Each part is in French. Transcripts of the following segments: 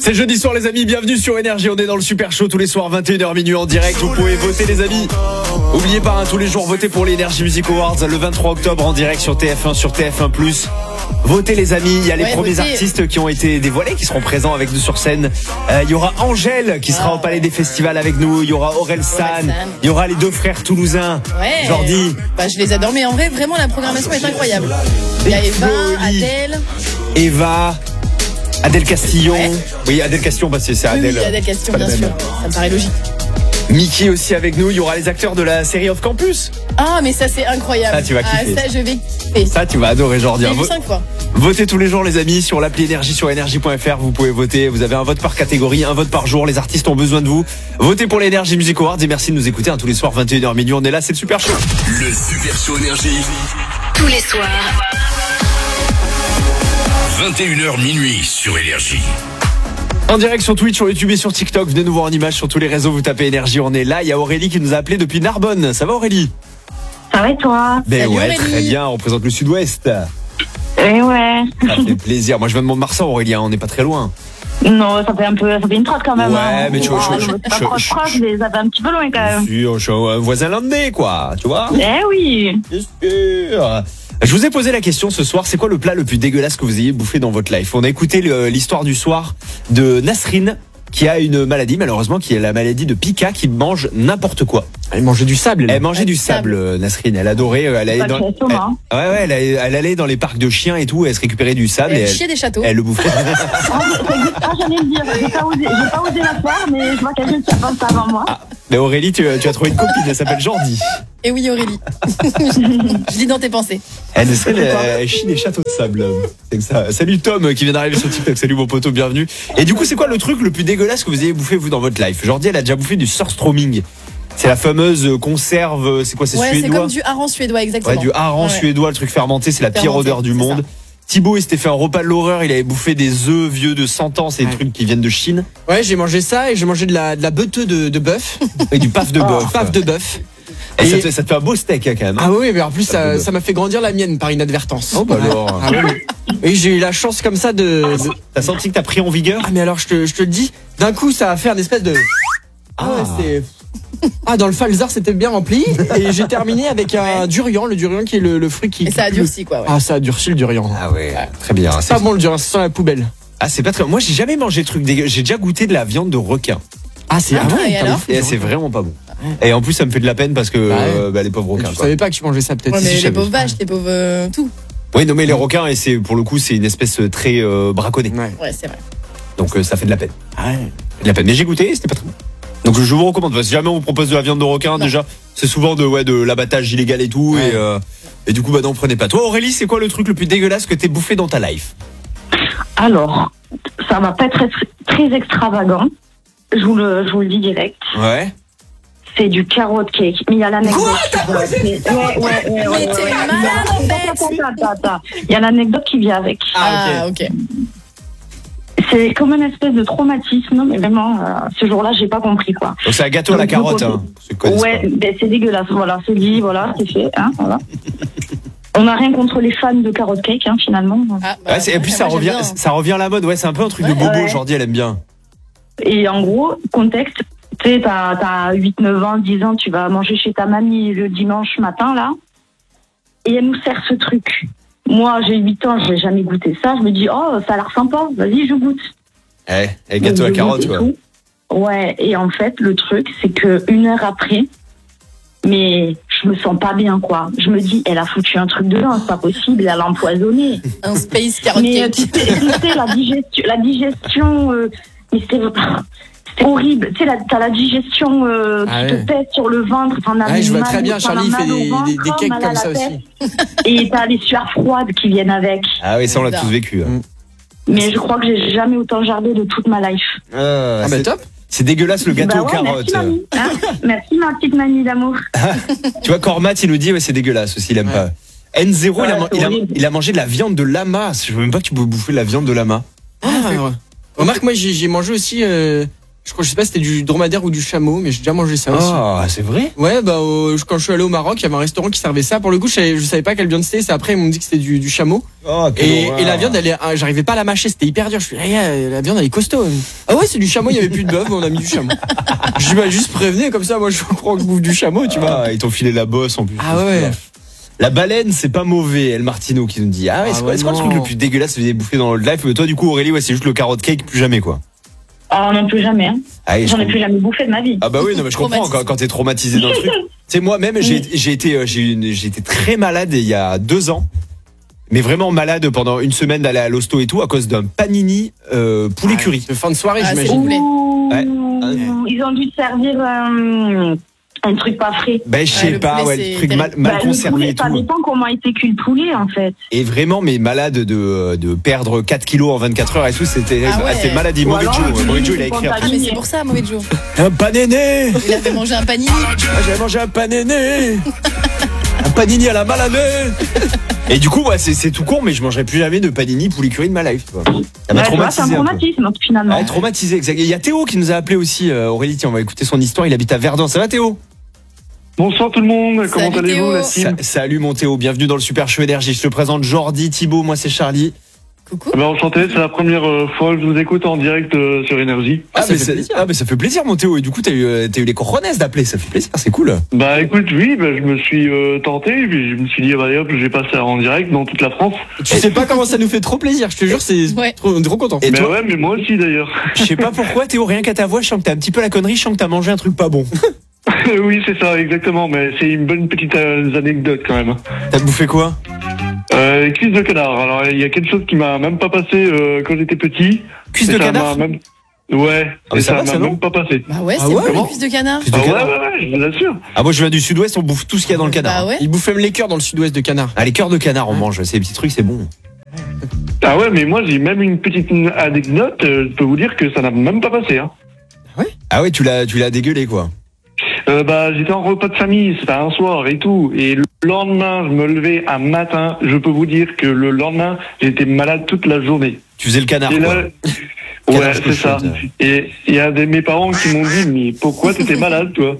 C'est jeudi soir les amis, bienvenue sur Énergie, on est dans le Super Show tous les soirs 21h minuit en direct, vous pouvez voter les amis. N'oubliez pas, tous les jours votez pour les Energy Music Awards le 23 octobre en direct sur TF1, sur TF1+. Votez les amis, il y a les premiers artistes qui ont été dévoilés, qui seront présents avec nous sur scène. Il y aura Angèle qui sera au Palais des Festivals avec nous, il y aura Aurel San, il y aura les deux frères toulousains, Jordi. Je les adore, mais en vrai vraiment la programmation est incroyable. Il y a Eva, Adèle. Adèle Castillon. Oui, Adèle Castillon, c'est Adèle. Oui, Adèle Castillon, bien sûr. Ça me paraît logique. Mickey aussi avec nous. Il y aura les acteurs de la série Off Campus. Ah, mais ça, c'est incroyable. Ça, tu vas kiffer. Ça, je vais kiffer. Ça, tu vas adorer, Jordi. J'ai vu 5 fois. Votez tous les jours, les amis, sur l'appli Énergie, sur énergie.fr. Vous pouvez voter. Vous avez un vote par catégorie, un vote par jour. Les artistes ont besoin de vous. Votez pour l'Energy Music Awards et merci de nous écouter tous les soirs, 21h minuit. On est là, c'est le Super Show. Le Super Show Énergie. Tous les soirs. 21h minuit sur Énergie. En direct sur Twitch, sur YouTube et sur TikTok. Venez nous voir en image sur tous les réseaux. Vous tapez Énergie, on est là. Il y a Aurélie qui nous a appelé depuis Narbonne. Ça va Aurélie? Ça va et toi? Ben ouais, Aurélie. très bien. On représente le Sud-Ouest. Eh ouais. Ça fait plaisir. Moi je viens de Mont-de-Marsan, Aurélie. On n'est pas très loin. Non, ça fait une trotte quand même. Ouais, hein. mais tu vois, pas proche, mais ça fait un petit peu loin quand même. Je suis un voisin landais, quoi. Tu vois? Eh oui. Bien sûr. Je vous ai posé la question ce soir, c'est quoi le plat le plus dégueulasse que vous ayez bouffé dans votre life? On a écouté l'histoire du soir de Nasrine, qui a une maladie, malheureusement, qui est la maladie de Pika, qui mange n'importe quoi. Elle mangeait du sable. Elle mangeait du sable, Nasrine. Elle adorait. Elle allait elle allait dans les parcs de chiens et tout. Elle se récupérait du sable. Elle chiait des châteaux. Elle le bouffait. J'allais le dire. J'ai pas osé la faire, mais je vois quelqu'un qui a pensé avant moi. Mais Aurélie, tu as trouvé une copine. Elle s'appelle Jordi. Et oui, Aurélie. Je lis dans tes pensées. Elle chie des châteaux de sable. C'est que ça. Salut Tom qui vient d'arriver sur TikTok. Salut mon poteau, bienvenue. Et du coup, c'est quoi le truc le plus dégueulasse que vous ayez bouffé vous dans votre life? Jordi, elle a déjà bouffé du surströmming. C'est la fameuse conserve, c'est quoi, c'est suédois? C'est comme du hareng suédois, exactement. Ouais, du hareng suédois, le truc fermenté, c'est la pire odeur du monde. Thibaut, il s'était fait un repas de l'horreur, il avait bouffé des œufs vieux de 100 ans, c'est des trucs qui viennent de Chine. Ouais, j'ai mangé ça et j'ai mangé de la beuteux de bœuf. Et du paf de bœuf. Paf de bœuf. Et ça te fait un beau steak quand même. Ah oui, mais en plus ça m'a fait grandir la mienne par inadvertance. Oh bah alors. Ah oui. Et j'ai eu la chance comme ça de... T'as senti que t'as pris en vigueur? Ah mais alors je te le dis, d'un coup ça a fait un espèce de... dans le falzar c'était bien rempli. Et j'ai terminé avec un durian, le durian qui est le fruit qui... Et ça a durci quoi, ouais. Ah ça a durci le durian. Ah ouais, très bien. C'est pas bon le durian, ça sent la poubelle. Ah c'est pas très... Moi j'ai jamais mangé de trucs dégueux, j'ai déjà goûté de la viande de requin. Ah c'est c'est vraiment pas bon. Et en plus ça me fait de la peine parce que les pauvres requins. Je savais pas que tu mangeais ça peut-être. Ouais, mais les pauvres vaches, les pauvres tout. Oui non mais les requins, et c'est pour le coup c'est une espèce très braconnée. Ouais c'est vrai. Donc ça fait de la peine. De la peine. Mais j'ai goûté, c'était pas très bon. Donc je vous recommande. Si jamais on vous propose de la viande de requin, déjà c'est souvent de l'abattage illégal et tout. Ouais. Et du coup non, prenez pas. Toi Aurélie, c'est quoi le truc le plus dégueulasse que t'aies bouffé dans ta life? Alors, ça va pas être très extravagant. Je vous le dis direct. Ouais. C'est du carrot cake. Mais il y a l'anecdote. Quoi? Mais t'es malade en fait. Il y a l'anecdote qui vient avec. Ah ok. C'est comme une espèce de traumatisme, mais vraiment, ce jour-là, j'ai pas compris quoi. Donc c'est un gâteau à la carotte, hein. Ouais, c'est dégueulasse. Voilà, c'est dit, voilà, c'est fait, hein, voilà. On n'a rien contre les fans de carrot cake, hein, finalement. Et puis ça revient à la mode. Ouais, c'est un peu un truc de bobo. Jordi, elle aime bien. Et en gros, contexte, tu sais, t'as 8, 9 ans, 10 ans, tu vas manger chez ta mamie le dimanche matin, là, et elle nous sert ce truc. Moi, j'ai 8 ans, j'ai jamais goûté ça. Je me dis, oh, ça a l'air sympa, vas-y, je goûte. Et gâteau à carotte, quoi. Ouais, et en fait, le truc, c'est que 1 heure après, mais je me sens pas bien, quoi. Je me dis, elle a foutu un truc dedans, c'est pas possible, elle a empoisonné. Un space carrot mais cake. Tu sais, la digestion, mais c'est horrible. Tu sais, t'as la digestion qui te pèse sur le ventre. Je vois très bien, Charlie fait des cakes comme ça aussi. Et t'as les sueurs froides qui viennent avec. Ah oui, ça on l'a tous vécu. Mais je crois que j'ai jamais autant jardé de toute ma life. Top. C'est dégueulasse le gâteau aux carottes. Merci, mamie. Merci ma petite mamie d'amour. Tu vois, Cormat, il nous dit, c'est dégueulasse aussi, il aime pas. N0, il a mangé de la viande de lama. Je veux même pas que tu peux bouffer de la viande de lama. Remarque, moi j'ai mangé aussi Je sais pas si c'était du dromadaire ou du chameau, mais j'ai déjà mangé ça aussi. Ah, c'est vrai? Ouais, quand je suis allé au Maroc, il y avait un restaurant qui servait ça. Pour le coup, je savais pas quelle viande c'était. C'est après, ils m'ont dit que c'était du chameau. Oh, Et la viande, j'arrivais pas à la mâcher, c'était hyper dur. Je suis la viande, elle est costaud. Ah ouais, c'est du chameau, il y avait plus de bœuf, on a mis du chameau. Je m'ai juste prévenu, comme ça, moi, je crois que je bouffe du chameau, tu vois. Ils t'ont filé la bosse en plus. Ah ouais. La baleine, c'est pas mauvais, El Martino qui nous dit. Ah ouais, c'est quoi le truc le plus dégueulasse que vous avez bouffé dans le live? Mais toi, du coup, Aurélie, ouais, c'est juste le carotte cake, plus jamais, quoi. Ah non, plus jamais. Hein. J'en ai plus jamais bouffé de ma vie. Ah bah oui, non, mais je comprends quand t'es traumatisé dans le truc. Tu sais, moi-même, j'ai été très malade il y a 2 ans. Mais vraiment malade pendant une semaine d'aller à l'hosto et tout à cause d'un panini poulet curry. De fin de soirée, Ah, j'imagine. Ouais. Ils ont dû te servir un truc pas frais. Ben, je sais le pas, poulet, ouais, c'est le truc terrible. mal Le conservé poulet, et ça tout. dépend comment était cuit le poulet, en fait. Et vraiment, mais malade de perdre 4 kilos en 24 heures et tout, c'était Ah ouais. c'était maladie. Ou Mauvais alors, Joe, tu Mauvais dis Joe, il a que écrit c'est après. Ah, mais c'est pour ça, mauvais Joe. Un panini. Il avait mangé un panini. J'avais mangé un panini. Un panini à la malanée. Et du coup, ouais, c'est tout con, mais je mangerai plus jamais de panini poulet curry de ma life. Tu vois. Ça m'a Ouais, tu vois, c'est un traumatisé un peu. traumatisme, finalement. Ouais, traumatisé, exact. Il y a Théo qui nous a appelé aussi. Aurélie, tiens, on va écouter son histoire. Il habite à Verdun. Ça va, Théo? Bonsoir tout le monde, comment Salut, allez-vous Théo. la team? Salut mon Théo, bienvenue dans le Super Show Énergie. Je te présente Jordi, Thibaut, moi c'est Charlie. Coucou. Enchanté, c'est la première fois que je vous écoute en direct sur Énergie. ça fait plaisir. mais ça fait plaisir mon Théo. Et du coup, t'as eu les cojones d'appeler, ça fait plaisir, c'est cool. Bah écoute, oui, je me suis tenté, puis je me suis dit, hop, je vais passer en direct dans toute la France. Tu sais pas comment ça nous fait trop plaisir, je te jure, Ouais. on est trop content. Et Mais toi, ouais, mais moi aussi d'ailleurs. je sais pas pourquoi Théo, rien qu'à ta voix, je sens que t'as un petit peu la connerie, je sens que t'as mangé un truc pas bon. Oui, c'est ça, exactement, mais c'est une bonne petite anecdote quand même. T'as bouffé quoi? Cuisse de canard, alors il y a quelque chose qui m'a même pas passé quand j'étais petit. Cuisse Et de ça canard? m'a même... Ouais, Ah, mais et ça ça va, m'a ça, non même pas passé. Bah ouais, Ah c'est ouais, bon, comment les cuisses de canard. Cuisse de Ah ouais, canard. ouais, je vous assure. Ah moi je viens du sud-ouest, on bouffe tout ce qu'il y a dans le canard. Bah ouais. Il bouffe même les cœurs dans le sud-ouest de canard. Ah les cœurs de canard on mange, ces petits trucs c'est bon. Ah ouais, mais moi j'ai même une petite anecdote, je peux vous dire que ça n'a même pas passé. Hein. Ah ouais, tu l'as dégueulé quoi. J'étais en repas de famille, c'était un soir et tout, et le lendemain, je me levais un matin, je peux vous dire que le lendemain, j'étais malade toute la journée. Tu faisais le canard Et quoi. là, ouais, Canard c'est ça. cochon, Et il y a mes parents qui m'ont dit, mais pourquoi t'étais malade, toi?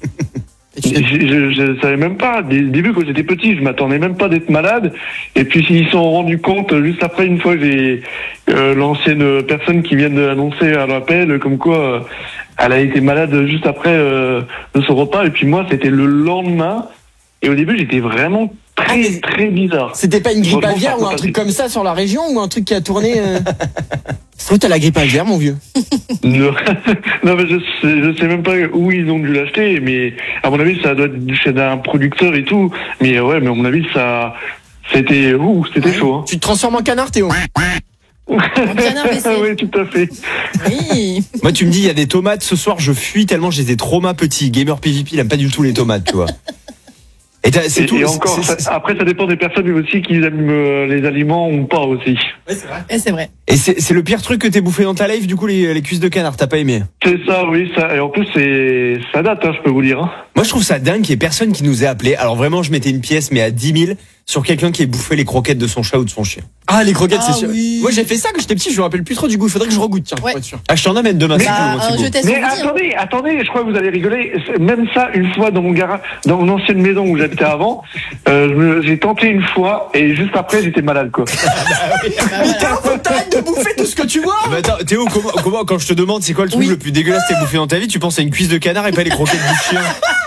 Je savais même pas. Dès le début, quand j'étais petit, je m'attendais même pas d'être malade. Et puis, ils se sont rendus compte, juste après, une fois, j'ai l'ancienne personne qui vient d'annoncer à l'appel, comme quoi elle a été malade juste après de son repas. Et puis moi, c'était le lendemain. Et au début, j'étais vraiment très bizarre. C'était pas une grippe Franchement, aviaire ça ou un peut truc passer. comme ça sur la région ou un truc qui a tourné C'est vrai, t'as la grippe aviaire, mon vieux. Non, non, mais je sais même pas où ils ont dû l'acheter, mais à mon avis, ça doit être chez un producteur et tout. Mais ouais, mais à mon avis, c'était chaud. Hein. Tu te transformes en canard, Théo. canard WC. Oui, tout à fait. Oui. Moi tu me dis il y a des tomates ce soir, je fuis tellement j'ai des traumas petits. Gamer PvP il aime pas du tout les tomates, tu vois. Et c'est Et, tout. et encore, après, ça dépend des personnes aussi qui aiment les aliments ou pas aussi. Et c'est vrai. Et c'est le pire truc que t'aies bouffé dans ta life, du coup, les cuisses de canard, t'as pas aimé? C'est ça, oui, ça. Et en plus, ça date, hein, je peux vous dire. Hein. Moi, je trouve ça dingue qu'il y ait personne qui nous ait appelé. Alors vraiment, je mettais une pièce, mais à 10 000 sur quelqu'un qui ait bouffé les croquettes de son chat ou de son chien. Ah, les croquettes, c'est sûr. Oui. Moi, j'ai fait ça quand j'étais petit, je me rappelle plus trop du goût. Il faudrait que je regoute, tiens, Ouais. pour être sûr. Ah, je t'en amène demain, si tu veux, Bah, mon un Thibaut. jeu test Mais attendez, je crois que vous allez rigoler. Même ça, une fois dans mon ancienne maison où j'habitais avant, j'ai tenté une fois et juste après, j'étais malade, quoi. Faut que t'arrêtes de bouffer tout ce que tu vois. Mais attends, Théo, comment, quand je te demande c'est quoi le truc Oui. le plus dégueulasse que t'aies bouffé dans ta vie, tu penses à une cuisse de canard et pas les croquettes du chien?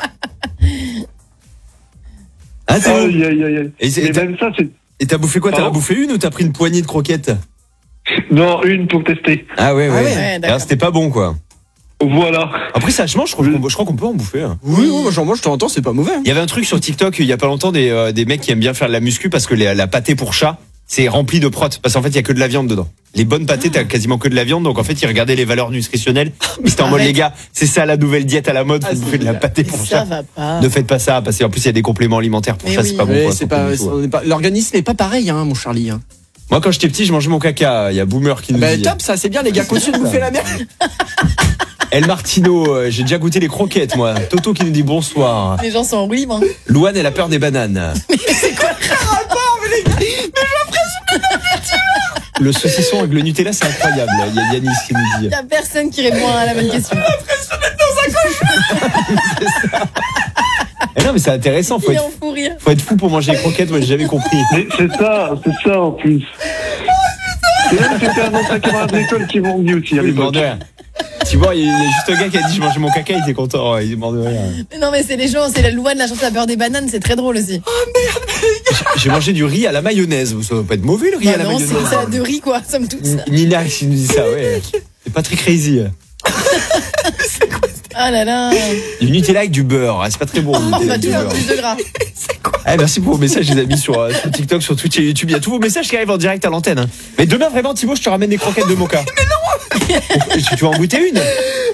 Ah, Théo? Aïe, aïe, aïe, aïe. Et Mais même ça, c'est... Et t'as bouffé quoi? T'en as Pardon bouffé une ou t'as pris une poignée de croquettes? Non, une pour tester. Ah ouais, Ah ouais. ouais, d'accord. Alors, c'était pas bon, quoi. Voilà. Après, ça, je crois qu'on peut en bouffer. Hein. Oui, moi j'en mange de temps en temps, c'est pas mauvais. Il y avait un truc sur TikTok il y a pas longtemps des mecs qui aiment bien faire de la muscu parce que la pâtée pour chat c'est rempli de prot parce qu'en fait il y a que de la viande dedans. Les bonnes pâtées t'as quasiment que de la viande donc en fait ils regardaient les valeurs nutritionnelles. C'était en mode Arrête. les gars c'est ça la nouvelle diète à la mode faut Ah, bouffer de la pâté pour Ça chat. va pas. Ne faites pas ça parce qu'en plus il y a des compléments alimentaires pour Mais chat oui. c'est pas bon. Ouais, pour la c'est santé pas, du tout, hein. on est pas- l'organisme est pas pareil, hein, mon Charlie. Hein. Moi quand j'étais petit je mangeais mon caca. Il y a Boomer qui nous Bah dit. top, ça, c'est bien, les gars, continuez de bouffer la merde. El Martino j'ai déjà goûté les croquettes moi. Toto qui nous dit bonsoir. Les gens sont en roue libre. Hein. Louane elle a peur des bananes. Le saucisson avec le Nutella, c'est incroyable. Il y a Yanis qui nous dit. Il y a personne qui répond à la bonne question. Eh non, mais c'est intéressant. Il est en fou rire. Faut être fou pour manger les croquettes. Moi, j'ai jamais compris. Mais c'est ça en plus. Et même c'était un ancien camarade d'école qui m'ont dit aussi à Il est mort l'époque. de rire. Tu vois, il y a juste un gars qui a dit je mangeais mon caca, il était content. Il est mort de rire. Mais non, mais c'est les gens, c'est la loi de la chanson à beurre des bananes, c'est très drôle aussi. J'ai mangé du riz à la mayonnaise. Ça va pas être mauvais le riz Bah à la non, mayonnaise. c'est une salade de riz, quoi, somme toute ça. Nina qui nous dit ça, ouais. C'est pas très crazy. Ah là là. Du Nutella avec du beurre. C'est pas très bon. le On Nutella va avec du toujours beurre. plus de gras. Merci pour vos messages, les amis, sur TikTok, sur Twitch et YouTube. Il y a tous vos messages qui arrivent en direct à l'antenne. Mais demain, vraiment, Thibaut, je te ramène des croquettes de Moka. Mais non. Tu vas en goûter une?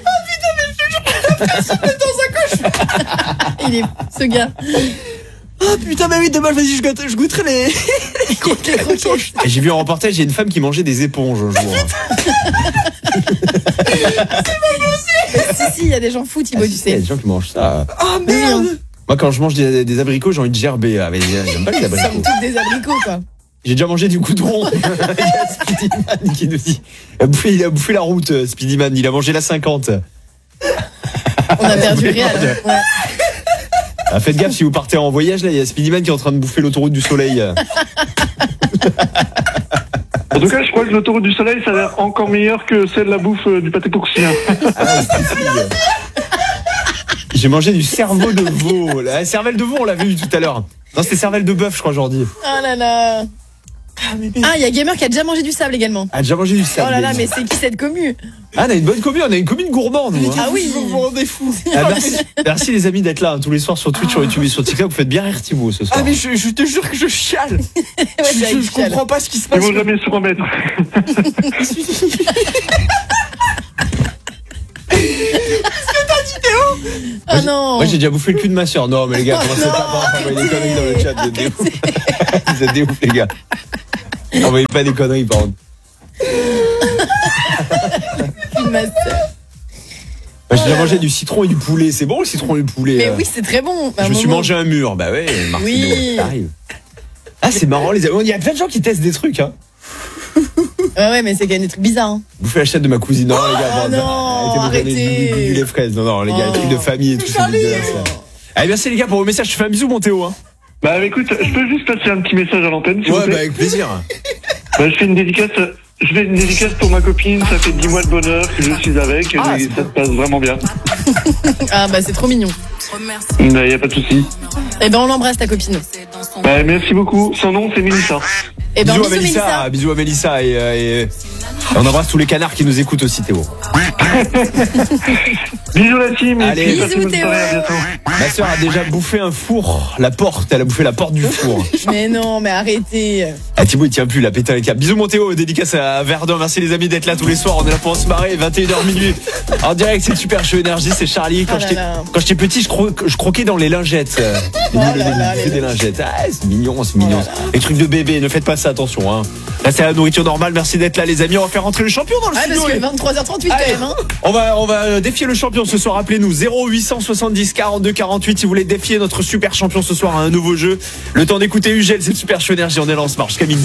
Il est ce gars. Ah putain, mais oui, demain, vas-y, je goûterai les croquettes. Et j'ai vu un reportage, il y a une femme qui mangeait des éponges un jour. Si, il y a des gens fous, Thibaut, tu Il y a sais. des gens qui mangent ça. Ah merde. Moi, quand je mange des abricots, j'ai envie de gerber. Ah, mais j'aime pas les Nous sommes abricots. tous des abricots, quoi. J'ai déjà mangé du goudron. Il y a Speedyman qui nous dit. Il a bouffé la route, Speedyman. Il a mangé la 50. On a perdu Réal. Ouais. Ah, faites gaffe si vous partez en voyage, là, il y a Speedyman qui est en train de bouffer l'autoroute du soleil. En tout cas, je crois que l'autoroute du soleil, ça a l'air encore meilleur que celle de la bouffe du pâté courcien. J'ai mangé du cerveau de veau. La cervelle de veau, on l'a vu tout à l'heure. Non, c'était cervelle de bœuf, je crois, aujourd'hui. Oh là là. Ah, il y a Gamer qui a déjà mangé du sable également. Ah, déjà mangé du Oh cerveau. là là, mais c'est qui cette commu? Ah, on a une bonne commune, on a une commune gourmande, nous. Ah oui. Vous vous rendez fou. Ah, merci les amis d'être là tous les soirs sur Twitch, sur YouTube et sur TikTok. Vous faites bien rire Thibaut ce soir. Ah mais je te jure que je chiale. Ouais, Je comprends pas ce qui se Ils passe. vont jamais se remettre. Oh non. Moi j'ai déjà bouffé le cul de ma soeur. Non mais les gars, commencez pas à envoyer des conneries dans le chat. Vous êtes des ouf. Vous êtes des ouf les gars. Envoyez pas des conneries par contre. Ma sœur. Moi, j'ai déjà mangé du citron et du poulet. C'est bon le citron et le poulet. Mais oui, c'est très bon. Je me suis mangé un mur. Bah ouais, Martino, Oui. ça arrive. Ah c'est marrant les amis. Il y a plein de gens qui testent des trucs hein. Ouais, mais c'est quand même des trucs bizarres. Hein. Bouffer la chatte de ma cousine. Non les gars, Oh non, arrêtez. les fraises. Non les gars, les trucs de famille et tout c'est dégueulasse. Allez merci les gars pour vos messages. Je te fais un bisou mon Théo hein. Bah écoute, je peux juste passer un petit message à l'antenne, s'il vous Ouais plaît. bah avec plaisir. Bah, je fais une dédicace. Je fais une dédicace pour ma copine. Ça fait 10 mois de bonheur que je suis avec. Ah, et c'est ça se passe vraiment bien. Ah bah c'est trop mignon. Bah, y a pas de souci. Eh ben on l'embrasse ta copine. Bah, merci beaucoup. Son nom, c'est Mélissa. Eh ben Bisous à bisous Mélissa, Mélissa. bisous à Mélissa et on embrasse tous les canards qui nous écoutent aussi Théo. Bisous la team. Allez. Et puis, passez Bisous, bonne soirée, à Théo. bientôt. Ma soeur a déjà bouffé un four, la porte, elle a bouffé la porte du four. Mais non, mais arrêtez. Ah Thibaut il tient plus, il a pété un câble. Bisous mon Théo, dédicace à Verdun, merci les amis d'être là tous les soirs, on est là pour se marrer, 21h minuit. En direct c'est Super Show Énergie, c'est Charlie. Oh là là. Quand j'étais petit je croquais dans les lingettes. Oh là là, C'est les des lingettes. Ah c'est mignon, c'est mignon. Les trucs de bébé, ne faites pas ça, attention hein. Là c'est la nourriture normale, merci d'être là les amis, on va faire rentrer le champion dans le Ah studio. parce que 23h38 quand Allez. même. Hein. On va défier le champion ce soir. Appelez-nous 0870 42 48 si vous voulez défier notre super champion ce soir à un nouveau jeu. Le temps d'écouter Ugel, c'est le Super Show Énergie. On est là, on se marche jusqu'à midi.